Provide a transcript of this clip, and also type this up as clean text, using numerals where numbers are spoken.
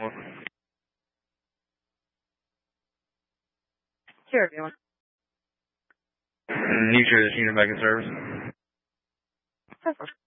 Sure, if you want. New Jersey, unit back in service. Perfect.